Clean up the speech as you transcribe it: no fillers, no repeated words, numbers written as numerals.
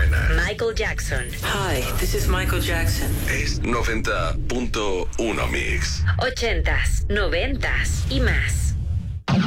buena. Michael Jackson. Hi, this is Michael Jackson. Es 90.1 Mix. 80s, 90s y más.